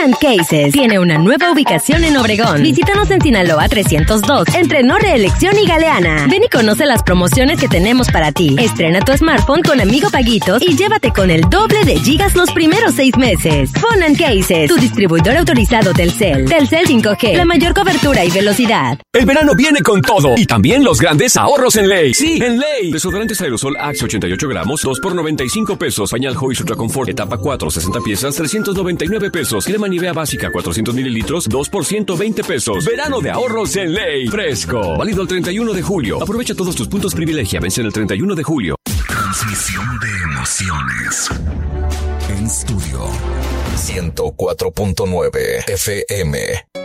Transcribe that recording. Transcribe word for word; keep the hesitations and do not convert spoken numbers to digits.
and Cases tiene una nueva ubicación en Obregón. Visítanos en Sinaloa trescientos dos, entre No Reelección y Galeana. Ven y conoce las promociones que tenemos para ti. Estrena tu smartphone con Amigo Paguitos y llévate con el doble de gigas los primeros seis meses. Phone and Cases, tu distribuidor autorizado Telcel. Telcel cinco G, la mayor cobertura y velocidad. El verano viene con todo y también los grandes ahorros en Ley. Sí, en Ley. Desodorantes aerosol Axe ochenta y ocho gramos, dos por noventa y cinco pesos. Pañal Hoy Ultra Confort etapa cuatro, sesenta piezas, trescientos noventa y nueve pesos. Crema Nivea básica, cuatrocientos mililitros, dos por ciento veinte pesos. Verano de ahorros en Ley. Fresco. Válido el treinta y uno de julio. Aprovecha todos tus puntos privilegia. Vence el treinta y uno de julio. Transmisión de emociones. En estudio. ciento cuatro punto nueve F M.